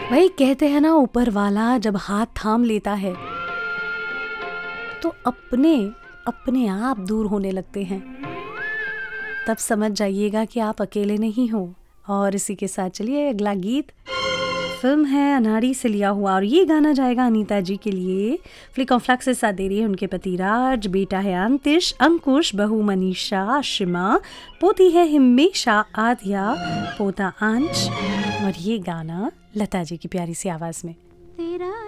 वही कहते हैं ना, ऊपर वाला जब हाथ थाम लेता है तो अपने अपने आप दूर होने लगते हैं। तब समझ जाइएगा कि आप अकेले नहीं हो। और इसी के साथ चलिए अगला गीत, फिल्म है अनाड़ी से लिया हुआ, और ये गाना जाएगा अनीता जी के लिए। फ्लिक ऑन फ्लैक्स से साथ दे रही है उनके पति राज, बेटा है अंतिश, अंकुश, बहू मनीषा, आशिमा, पोती है हिमेशा, आद्या, पोता अंश, और ये गाना लता जी की प्यारी सी आवाज़ में।